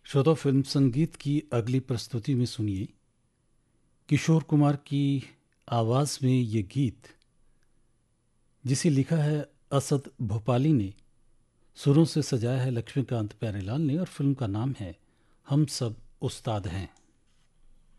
श्रोता, फिल्म संगीत की अगली प्रस्तुति में सुनिए किशोर कुमार की आवाज़ में ये गीत, जिसे लिखा है असद भोपाली ने, सुरों से सजाया है लक्ष्मीकांत प्यारेलाल ने, और फिल्म का नाम है हम सब उस्ताद हैं।